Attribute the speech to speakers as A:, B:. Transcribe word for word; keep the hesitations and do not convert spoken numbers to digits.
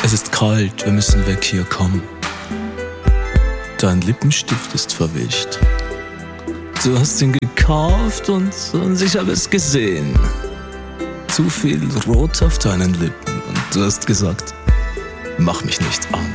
A: Es ist kalt, wir müssen weg hier, komm. Dein Lippenstift ist verwischt. Du hast ihn gekauft und, und ich habe es gesehen. Zu viel Rot auf deinen Lippen und du hast gesagt, mach mich nicht an.